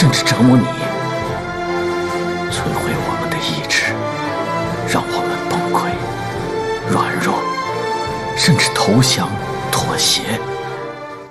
甚至折磨你，摧毁我们的意志，让我们崩溃、软弱，甚至投降、妥协。